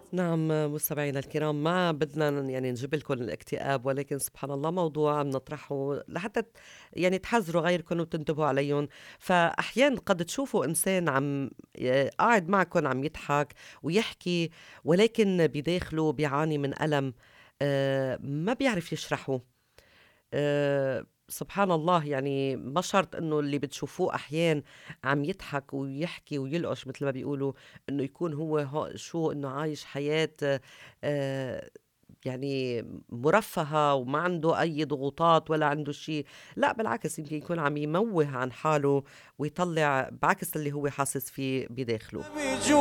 نعم مستمعينا الكرام، ما بدنا يعني نجيب لكم الاكتئاب، ولكن سبحان الله موضوع عم نطرحه لحتى يعني تحذروا غيركم وتنتبهوا عليهم. فأحيانا قد تشوفوا إنسان عم قاعد معكم عم يضحك ويحكي، ولكن بداخله بيعاني من ألم ما بيعرف يشرحه. سبحان الله، يعني ما شرط إنه اللي بتشوفوه أحيان عم يضحك ويحكي ويلقش متل ما بيقولوا، إنه يكون هو شو إنه عايش حياة آآ يعني مرفّهة وما عنده أي ضغوطات ولا عنده شي. لأ بالعكس، يمكن يكون عم يموّه عن حاله ويطلّع بعكس اللي هو حاسس فيه بداخله.